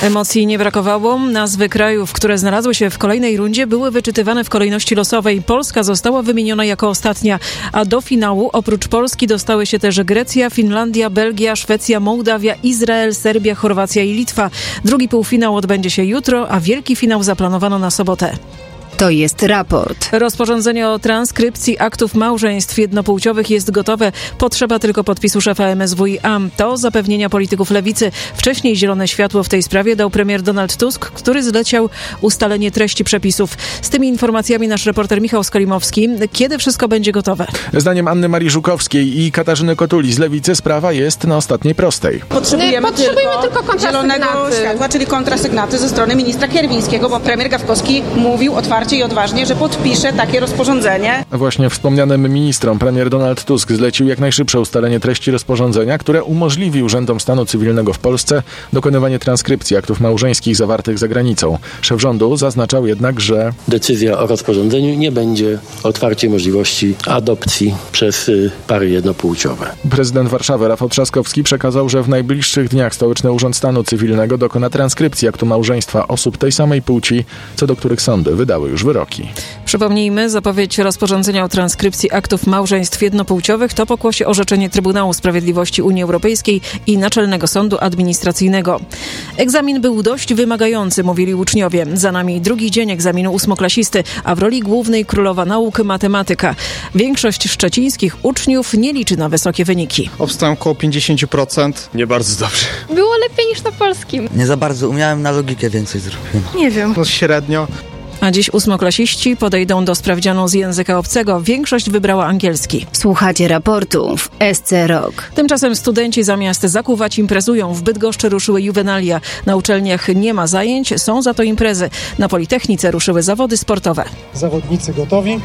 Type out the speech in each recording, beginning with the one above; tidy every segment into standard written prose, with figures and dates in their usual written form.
Emocji nie brakowało. Nazwy krajów, które znalazły się w kolejnej rundzie, były wyczytywane w kolejności losowej. Polska została wymieniona jako ostatnia, a do finału oprócz Polski dostały się też Grecja, Finlandia, Belgia, Szwecja, Mołdawia, Izrael, Serbia, Chorwacja i Litwa. Drugi półfinał odbędzie się jutro, a wielki finał zaplanowano na sobotę. To jest raport. Rozporządzenie o transkrypcji aktów małżeństw jednopłciowych jest gotowe. Potrzeba tylko podpisu szefa MSWiA. To zapewnienia polityków lewicy. Wcześniej zielone światło w tej sprawie dał premier Donald Tusk, który zleciał ustalenie treści przepisów. Z tymi informacjami nasz reporter Michał Skolimowski. Kiedy wszystko będzie gotowe? Zdaniem Anny Marii Żukowskiej i Katarzyny Kotuli z Lewicy sprawa jest na ostatniej prostej. Potrzebujemy tylko zielonego światła, czyli kontrasygnaty ze strony ministra Kierwińskiego, bo premier Gawkowski mówił otwarcie i odważnie, że podpisze takie rozporządzenie. Właśnie wspomnianym ministrom premier Donald Tusk zlecił jak najszybsze ustalenie treści rozporządzenia, które umożliwi urzędom stanu cywilnego w Polsce dokonywanie transkrypcji aktów małżeńskich zawartych za granicą. Szef rządu zaznaczał jednak, że decyzja o rozporządzeniu nie będzie otwarciem możliwości adopcji przez pary jednopłciowe. Prezydent Warszawy Rafał Trzaskowski przekazał, że w najbliższych dniach Stołeczny Urząd Stanu Cywilnego dokona transkrypcji aktu małżeństwa osób tej samej płci, co do których sądy wydały już wyroki. Przypomnijmy, zapowiedź rozporządzenia o transkrypcji aktów małżeństw jednopłciowych to pokłosie orzeczenie Trybunału Sprawiedliwości Unii Europejskiej i Naczelnego Sądu Administracyjnego. Egzamin był dość wymagający, mówili uczniowie. Za nami drugi dzień egzaminu ósmoklasisty, a w roli głównej królowa nauk matematyka. Większość szczecińskich uczniów nie liczy na wysokie wyniki. Obstałem około 50%. Nie bardzo dobrze. Było lepiej niż na polskim. Nie za bardzo umiałem, na logikę więcej zrobiłem. Nie wiem. No średnio. A dziś ósmoklasiści podejdą do sprawdzianu z języka obcego. Większość wybrała angielski. Słuchacie raportu w SC Rock. Tymczasem studenci zamiast zakuwać imprezują. W Bydgoszczy ruszyły juwenalia. Na uczelniach nie ma zajęć, są za to imprezy. Na Politechnice ruszyły zawody sportowe. Zawodnicy gotowi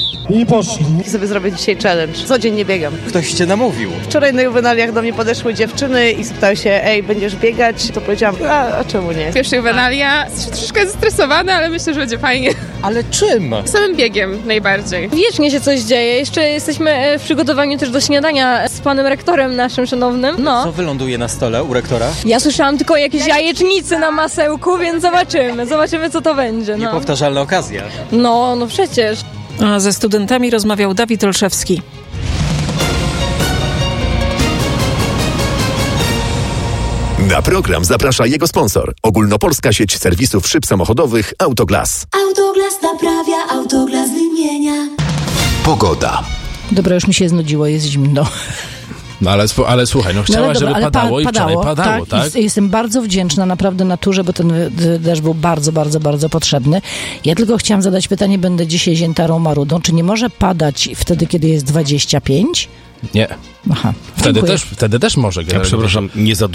i poszli. Sobie zrobię dzisiaj challenge. Codziennie biegam. Ktoś cię namówił. Wczoraj na juwenaliach do mnie podeszły dziewczyny i spytały się, będziesz biegać? To powiedziałam, a czemu nie? Pierwsza juwenalia, troszkę zestresowana, ale myślę, że będzie fajnie. Ale czym? Samym biegiem najbardziej. Wiecznie się coś dzieje. Jeszcze jesteśmy w przygotowaniu też do śniadania z panem rektorem naszym szanownym. Co wyląduje na stole u rektora? Ja słyszałam tylko jakieś jajecznicy na masełku, więc zobaczymy co to będzie. Niepowtarzalna okazja. No przecież. A ze studentami rozmawiał Dawid Olszewski. Na program zaprasza jego sponsor. Ogólnopolska sieć serwisów szyb samochodowych Autoglas. Autoglas naprawia, Autoglas wymienia. Pogoda. Dobra, już mi się znudziło, jest zimno. No ale słuchaj, chciałaś, żeby padało i wczoraj padało, tak? Jestem bardzo wdzięczna naprawdę naturze, bo ten deszcz był bardzo, bardzo, bardzo potrzebny. Ja tylko chciałam zadać pytanie, będę dzisiaj ziętarą marudą, czy nie może padać wtedy, kiedy jest 25? Nie. Aha. Wtedy też może. Ja przepraszam, nie za